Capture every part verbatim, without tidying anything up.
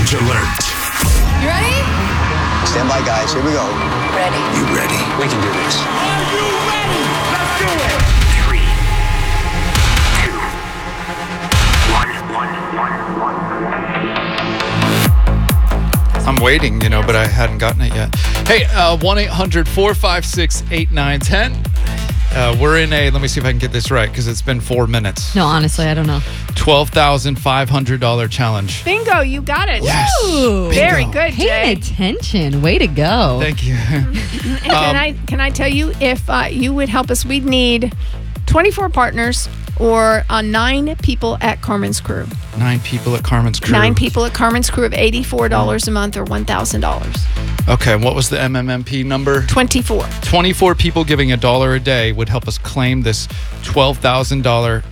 Challenge alert. You ready? Stand by, guys. Here we go. Ready. You ready? We can do this. Are you ready? Let's do it. Three, two, one, one, one, one. I'm waiting, you know, but I hadn't gotten it yet. Hey, uh, one eight hundred four five six eight nine one zero. Uh, we're in a, let me see if I can get this right, because it's been four minutes. No, honestly, I don't know. twelve thousand five hundred dollars challenge. Bingo, you got it. Yes. Ooh. Very Bingo. good, Jay. Paying attention. Way to go. Thank you. And can I can I tell you, if uh, you would help us, we'd need twenty-four partners or uh, nine people at Carmen's Crew. Nine people at Carmen's Crew. Nine people at Carmen's Crew of eighty-four dollars a month or one thousand dollars. Okay, what was the M M M P number? twenty-four. twenty-four people giving a dollar a day would help us claim this twelve thousand dollars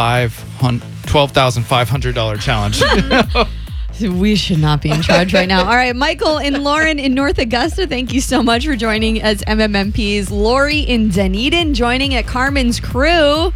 twelve thousand five hundred dollars challenge. We should not be in charge right now. All right, Michael and Lauren in North Augusta, thank you so much for joining as M M M Ps. Lori in Dunedin joining at Carmen's Crew.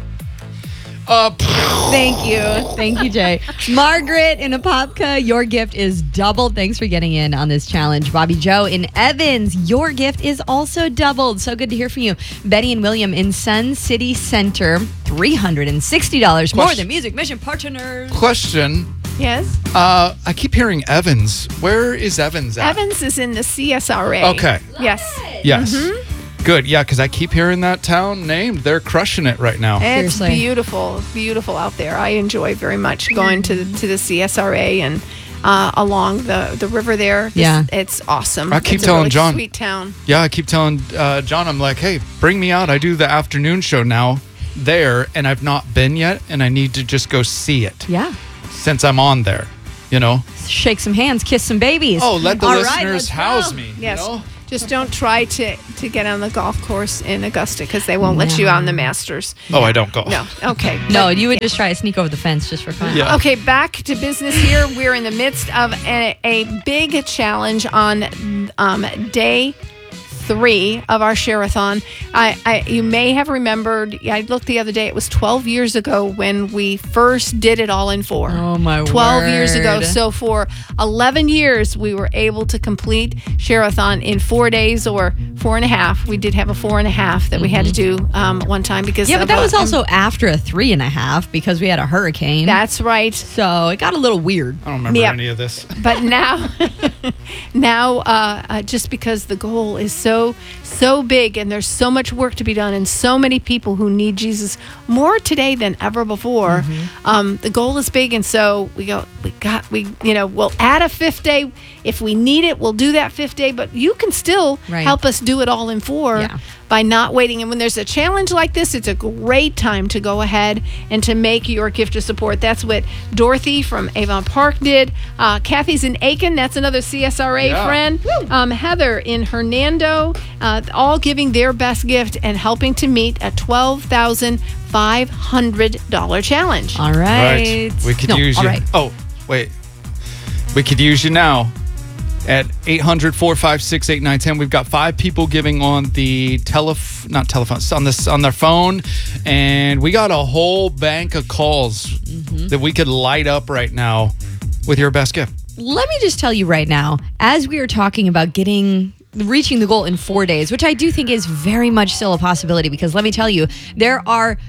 Uh, Thank you. Thank you, Jay. Margaret in Apopka, your gift is doubled. Thanks for getting in on this challenge. Bobby Joe in Evans, your gift is also doubled. So good to hear from you. Betty and William in Sun City Center, three hundred sixty dollars more Question. than Music Mission partners. question. Yes. Uh, I keep hearing Evans. Where is Evans at? Evans is in the C S R A. Okay. Yes. Yes. Mm-hmm. Good. Yeah, because I keep hearing that town named. They're crushing it right now. It's Seriously. beautiful, beautiful out there. I enjoy very much going to the, to the C S R A and uh, along the, the river there. This- Yeah. It's awesome. I keep it's telling a really John. Sweet town. Yeah, I keep telling uh, John, I'm like, hey, bring me out. I do the afternoon show now there, and I've not been yet, and I need to just go see it Yeah. since I'm on there, you know? Shake some hands, kiss some babies. Oh, let the All right, listeners let's house go. me, Yes. you know? Just don't try to, to get on the golf course in Augusta because they won't let you on the Masters. Oh, I don't go. No. Okay. No, you would just try to sneak over the fence just for fun. Yeah. Okay, back to business here. We're in the midst of a, a big challenge on um, day three of our Share-a-thon. I, I, you may have remembered, I looked the other day, it was twelve years ago when we first did it all in four. Oh, my twelve years ago. word. So for eleven years, we were able to complete Share-a-thon in four days or four and a half. We did have a four and a half that we had to do um, one time because Yeah, but of that a- was also after a three and a half because we had a hurricane. That's right. So it got a little weird. I don't remember Yeah. any of this. But now, now, uh, uh, just because the goal is so, so big and there's so much work to be done and so many people who need Jesus more today than ever before, um, the goal is big. And so we go, we got, we, you know, we'll add a fifth day. If we need it, we'll do that fifth day, but you can still Right. help us do it all in four. Yeah. By not waiting. And when there's a challenge like this, it's a great time to go ahead and to make your gift of support. That's what Dorothy from Avon Park did. Uh, Kathy's in Aiken. That's another C S R A Yeah. friend. Um, Heather in Hernando, uh, all giving their best gift and helping to meet a twelve thousand five hundred dollars challenge. All right. Right. We could No, use all you. right. Oh, wait. We could use you now at eight hundred four five six eight nine one zero. We've got five people giving on the telef not telephone, on this on their phone, and we got a whole bank of calls Mm-hmm. that we could light up right now with your best gift. Let me just tell you right now, as we are talking about getting reaching the goal in four days, which I do think is very much still a possibility, because let me tell you, there are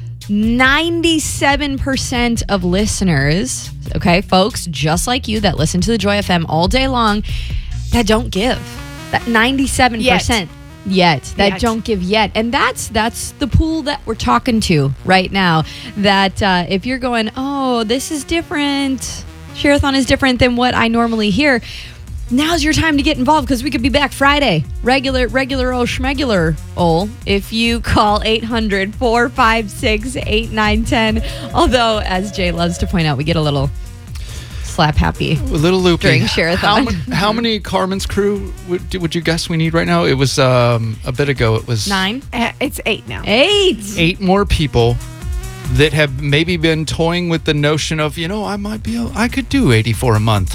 ninety-seven percent of listeners, okay, folks just like you that listen to the Joy F M all day long, that don't give. That ninety-seven percent. Yet that Yet. don't give yet, and that's that's the pool that we're talking to right now. That uh, if you're going, oh, this is different, Share-a-thon is different than what I normally hear. Now's your time to get involved, because we could be back Friday, regular, regular old schmegular ol. If you call eight hundred four five six eight nine one zero. Although, as Jay loves to point out, we get a little slap happy. A little loopy. During Share-a-thon. How, ma- how many Carmen's Crew would, would you guess we need right now? It was um, a bit ago. It was Nine, Uh, it's eight now. eight. eight more people that have maybe been toying with the notion of, you know, I might be, able, I could do eighty-four a month.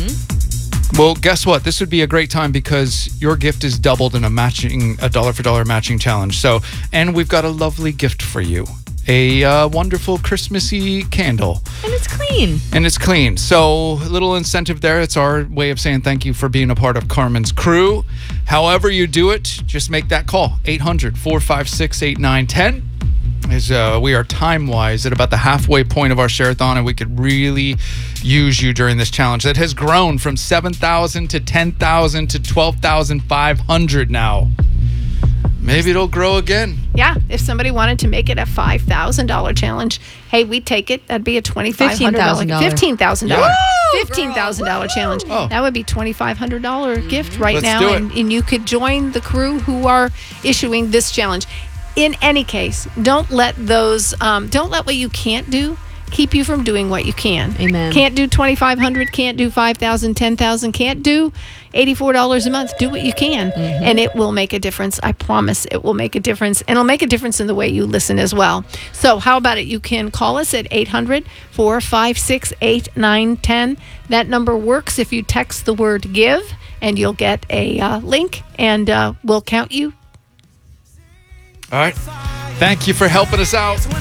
Mm-hmm. Well, guess what? This would be a great time because your gift is doubled in a matching, a dollar for dollar matching challenge. So, and we've got a lovely gift for you. a uh, wonderful Christmassy candle. And it's clean. And it's clean. So a little incentive there. It's our way of saying thank you for being a part of Carmen's crew. However you do it, just make that call. eight hundred, four five six, eight nine one zero. As uh, we are time-wise at about the halfway point of our share-a-thon, and we could really use you during this challenge that has grown from seven thousand to ten thousand to twelve thousand five hundred now. Maybe it'll grow again. Yeah, if somebody wanted to make it a five thousand dollars challenge, hey, we'd take it. That'd be a twenty-five hundred dollars. fifteen thousand dollars. fifteen thousand dollars challenge. Oh. That would be twenty-five hundred dollars gift right Let's now. do it. And, and you could join the crew who are issuing this challenge. In any case, don't let those, um, don't let what you can't do keep you from doing what you can. Amen. Can't do twenty-five hundred dollars, can't do five thousand dollars, ten thousand dollars, can't do eighty-four dollars a month. Do what you can, Mm-hmm. and it will make a difference. I promise it will make a difference, and it'll make a difference in the way you listen as well. So how about it? You can call us at eight hundred, four five six, eight nine one zero. That number works if you text the word give, and you'll get a uh, link, and uh, we'll count you. All right. Thank you for helping us out.